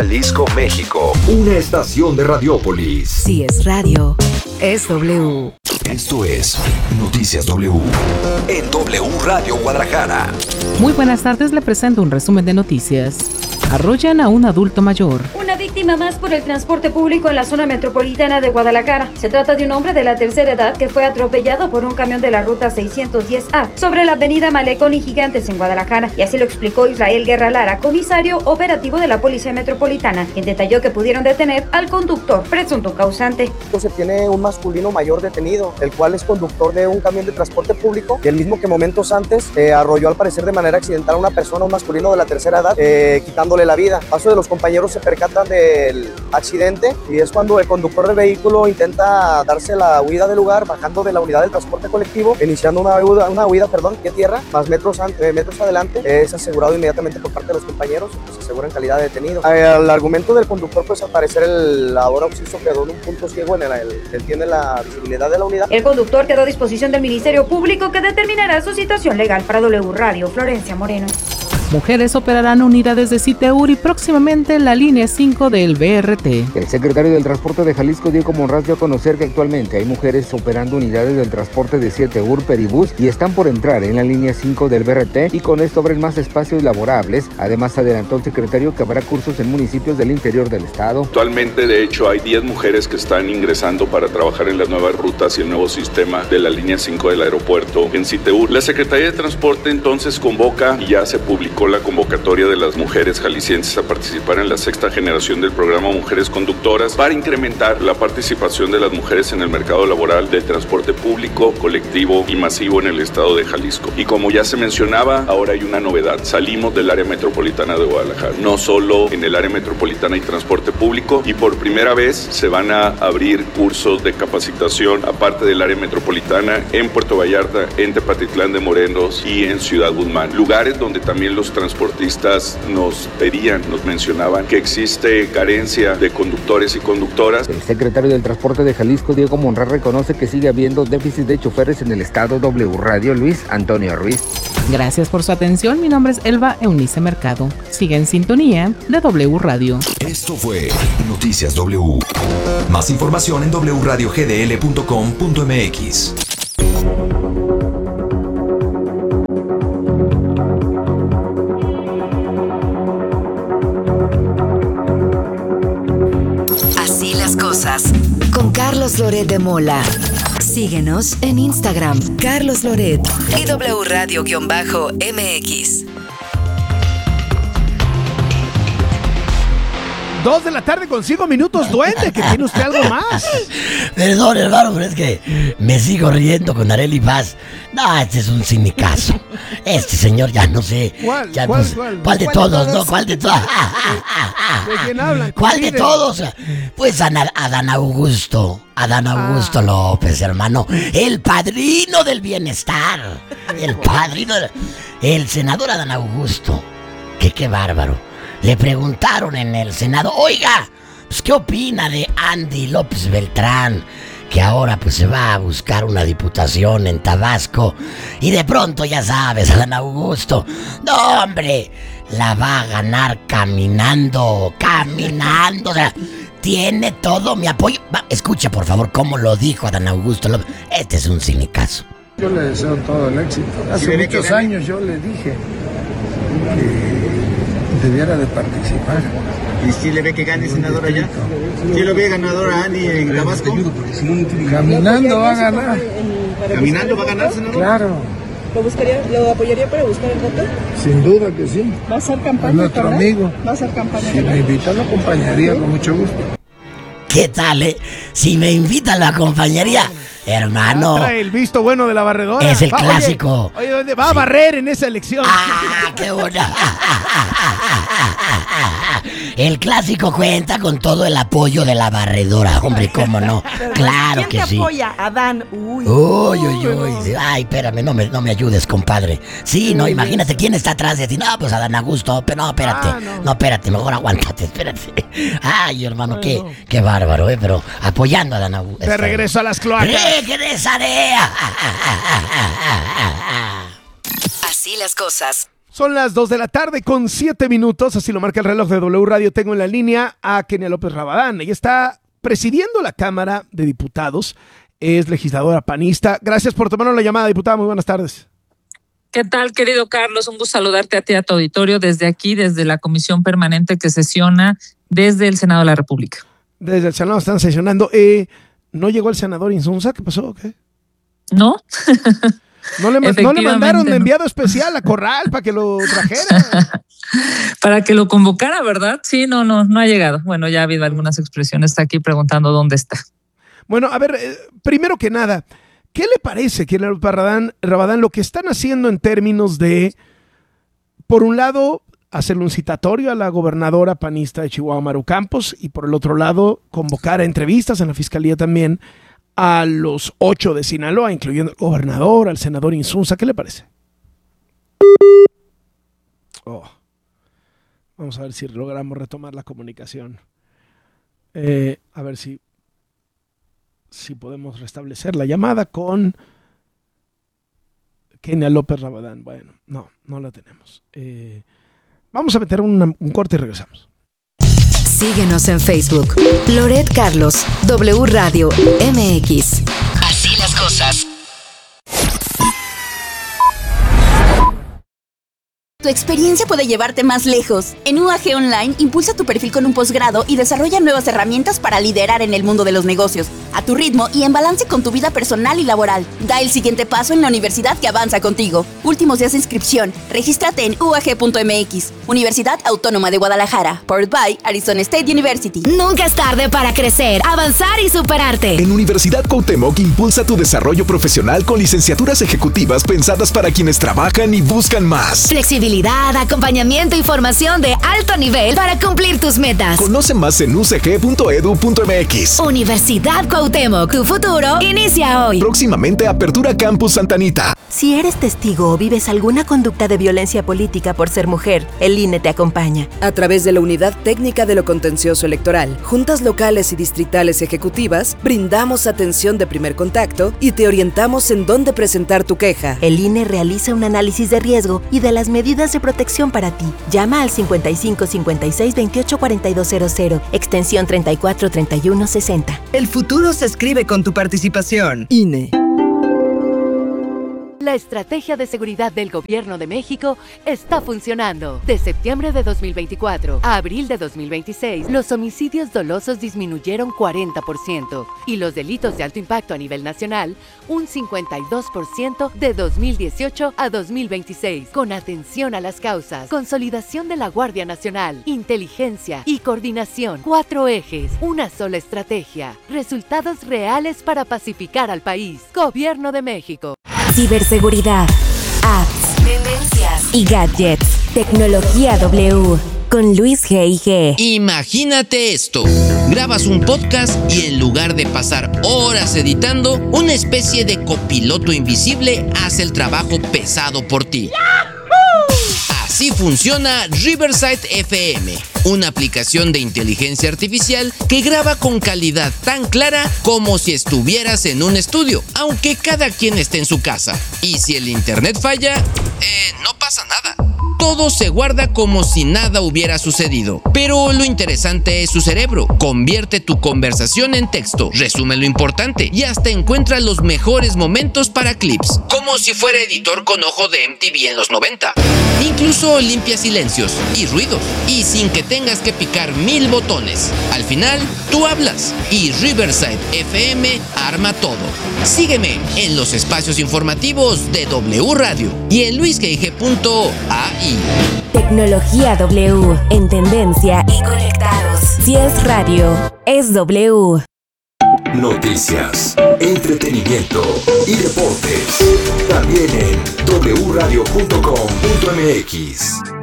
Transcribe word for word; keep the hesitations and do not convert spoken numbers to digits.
Jalisco, México. Una estación de Radiópolis. Si es radio, es W. Esto es Noticias W. En W Radio Guadalajara. Muy buenas tardes, le presento un resumen de noticias. Arrollan a un adulto mayor. Una víctima más por el transporte público en la zona metropolitana de Guadalajara. Se trata de un hombre de la tercera edad que fue atropellado por un camión de la ruta seiscientos diez A sobre la avenida Malecón y Gigantes en Guadalajara. Y así lo explicó Israel Guerra Lara, comisario operativo de la Policía Metropolitana, quien detalló que pudieron detener al conductor presunto causante. Se tiene un masculino mayor detenido, el cual es conductor de un camión de transporte público, y el mismo que momentos antes eh, arrolló al parecer de manera accidental a una persona, un masculino de la tercera edad, eh, quitándole la vida. Paso de los compañeros se percatan del accidente y es cuando el conductor del vehículo intenta darse la huida del lugar, bajando de la unidad del transporte colectivo, iniciando una huida, una huida perdón, de tierra, más metros, ante, metros adelante, es asegurado inmediatamente por parte de los compañeros, pues se asegura en calidad de detenido. El argumento del conductor, pues al parecer el ahora occiso quedó en un punto ciego en el, el, él tiene la visibilidad de la unidad. El conductor quedó a disposición del Ministerio Público, que determinará su situación legal. Para W Radio, Florencia Moreno. Mujeres operarán unidades de Citeur y próximamente la línea cinco del B R T. El secretario del Transporte de Jalisco, Diego Monraz, dio a conocer que actualmente hay mujeres operando unidades del transporte de Citeur, Peribús, y están por entrar en la línea cinco del B R T, y con esto abren más espacios laborables. Además, adelantó el secretario que habrá cursos en municipios del interior del estado. Actualmente, de hecho, hay diez mujeres que están ingresando para trabajar en las nuevas rutas y el nuevo sistema de la línea cinco del aeropuerto en Citeur. La Secretaría de Transporte entonces convoca, y ya se publicó la convocatoria de las mujeres jaliscienses a participar en la sexta generación del programa Mujeres Conductoras para incrementar la participación de las mujeres en el mercado laboral del transporte público, colectivo y masivo en el estado de Jalisco. Y como ya se mencionaba, ahora hay una novedad. Salimos del área metropolitana de Guadalajara. No solo en el área metropolitana hay transporte público, y por primera vez se van a abrir cursos de capacitación aparte del área metropolitana en Puerto Vallarta, en Tepatitlán de Morelos y en Ciudad Guzmán. Lugares donde también los transportistas nos pedían, nos mencionaban que existe carencia de conductores y conductoras. El secretario del Transporte de Jalisco, Diego Monraz, reconoce que sigue habiendo déficit de choferes en el estado. W Radio, Luis Antonio Ruiz. Gracias por su atención. Mi nombre es Elba Eunice Mercado. Sigue en sintonía de W Radio. Esto fue Noticias W. Más información en doble u radio g d l punto com punto m x. Así las cosas. Con Carlos Loret de Mola. Síguenos en Instagram, Carlos Loret y W Radio-M X. Dos de la tarde con cinco minutos, duende, que tiene usted algo más. Perdón, hermano, pero es que me sigo riendo con Arely Paz. No, este es un cinicazo. Este señor ya no sé. ¿Cuál? Ya ¿Cuál, no sé. cuál? ¿Cuál de ¿Cuál todos, de no? ¿Cuál de todos? ¿De quién hablan? ¿Cuál de Mire. todos? Pues Ana- Adán Augusto. Adán Augusto Ah. López, hermano. El padrino del bienestar. El padrino del... El senador Adán Augusto. Que qué bárbaro. Le preguntaron en el Senado, oiga, pues, ¿qué opina de Andy López Beltrán? Que ahora pues se va a buscar una diputación en Tabasco. Y de pronto, ya sabes, Adán Augusto, no, hombre, la va a ganar caminando, caminando. O sea, tiene todo mi apoyo. Va, escucha, por favor, cómo lo dijo Adán Augusto López. Este es un cinicazo. Yo le deseo todo el éxito. Hace muchos años yo le dije que debiera de participar. ¿Y si le ve que gane senador allá? ¿Sí lo ve ganador a Andy en Tabasco? Caminando va a ganar. ¿Caminando va a ganar, senador? Claro. ¿Lo buscaría, lo apoyaría para buscar el voto? Sin duda que sí. ¿Va a hacer campaña? Es nuestro ¿verdad? amigo. ¿Va a hacer campaña? Si me invita, lo acompañaría con mucho gusto. ¿Qué tal, eh? Si me invitan a la compañería, hermano. Trae el visto bueno de la barredora. Es el Va, clásico. Oye, oye, ¿dónde va a barrer en esa elección? ¡Ah, qué buena! El clásico cuenta con todo el apoyo de la barredora, hombre, cómo no. Claro que sí. ¿Quién te apoya? Adán. Uy. Uy, uy, uy. Ay, espérame, no me, no me ayudes, compadre. Sí, no, imagínate quién está atrás de ti. No, pues Adán Augusto. Pero no, espérate. Ah, no. No, espérate, mejor aguántate, espérate. Ay, hermano, Ay, qué, no. qué bárbaro, ¿eh? Pero apoyando a Adán Augusto. Te regreso a las cloacas. ¡Regresaré! Así las cosas. Son las dos de la tarde con siete minutos, así lo marca el reloj de W Radio. Tengo en la línea a Kenia López Rabadán. Ella está presidiendo la Cámara de Diputados, es legisladora panista. Gracias por tomarnos la llamada, diputada. Muy buenas tardes. ¿Qué tal, querido Carlos? Un gusto saludarte a ti y a tu auditorio desde aquí, desde la comisión permanente que sesiona desde el Senado de la República. Desde el Senado están sesionando. Eh, ¿No llegó el senador Insunza? ¿Qué pasó? ¿Qué? No. ¿No le, ¿No le mandaron de enviado especial a Corral para que lo trajera? Para que lo convocara, ¿verdad? Sí, no, no, no ha llegado. Bueno, ya ha habido algunas expresiones. Está aquí preguntando dónde está. Bueno, a ver, eh, primero que nada, ¿qué le parece, Kenia López Rabadán, Rabadán, lo que están haciendo en términos de, por un lado, hacerle un citatorio a la gobernadora panista de Chihuahua, Maru Campos, y por el otro lado, convocar a entrevistas en la fiscalía también a los ocho de Sinaloa, incluyendo al gobernador, al senador Insunza? ¿Qué le parece? Oh. Vamos a ver si logramos retomar la comunicación. Eh, a ver si, si podemos restablecer la llamada con Kenia López Rabadán. Bueno, no, no la tenemos. Eh, vamos a meter una, un corte y regresamos. Síguenos en Facebook. Loret Carlos, W Radio M X. Así las cosas. Tu experiencia puede llevarte más lejos. En U A G Online, impulsa tu perfil con un posgrado y desarrolla nuevas herramientas para liderar en el mundo de los negocios, a tu ritmo y en balance con tu vida personal y laboral. Da el siguiente paso en la universidad que avanza contigo. Últimos días de inscripción. Regístrate en U A G punto M X. Universidad Autónoma de Guadalajara. Powered by Arizona State University. Nunca es tarde para crecer, avanzar y superarte. En Universidad Cuauhtémoc impulsa tu desarrollo profesional con licenciaturas ejecutivas pensadas para quienes trabajan y buscan más. Flexibilidad, acompañamiento y formación de alto nivel para cumplir tus metas. Conoce más en u c g punto e d u punto m x. Universidad Cuauhtémoc, tu futuro inicia hoy. Próximamente Apertura Campus Santa Anita. Si eres testigo o vives alguna conducta de violencia política por ser mujer, el I N E te acompaña. A través de la Unidad Técnica de lo Contencioso Electoral, juntas locales y distritales ejecutivas, brindamos atención de primer contacto y te orientamos en dónde presentar tu queja. El I N E realiza un análisis de riesgo y de las medidas de protección para ti. Llama al cincuenta y cinco cincuenta y seis veintiocho cuarenta y dos cero cero, extensión treinta y cuatro treinta y uno sesenta. El futuro se escribe con tu participación. I N E. La estrategia de seguridad del Gobierno de México está funcionando. De septiembre de dos mil veinticuatro a abril de dos mil veintiséis, los homicidios dolosos disminuyeron cuarenta por ciento y los delitos de alto impacto a nivel nacional un cincuenta y dos por ciento de dos mil dieciocho a dos mil veintiséis. Con atención a las causas, consolidación de la Guardia Nacional, inteligencia y coordinación. Cuatro ejes, una sola estrategia. Resultados reales para pacificar al país. Gobierno de México. Ciberseguridad, apps, tendencias y gadgets. Tecnología W con Luis G I G. Imagínate esto. Grabas un podcast y en lugar de pasar horas editando, una especie de copiloto invisible hace el trabajo pesado por ti. Así funciona Riverside F M, una aplicación de inteligencia artificial que graba con calidad tan clara como si estuvieras en un estudio, aunque cada quien esté en su casa. Y si el internet falla, eh, no pasa nada. Todo se guarda como si nada hubiera sucedido. Pero lo interesante es su cerebro. Convierte tu conversación en texto, resume lo importante y hasta encuentra los mejores momentos para clips, como si fuera editor con ojo de M T V en los noventa. Incluso limpia silencios y ruidos, y sin que tengas que picar mil botones. Al final, tú hablas y Riverside F M arma todo. Sígueme en los espacios informativos de W Radio y en luis g i g punto a i. Tecnología W, en tendencia y conectados. Si es radio, es W. Noticias, entretenimiento y deportes. También en w radio punto com punto m x.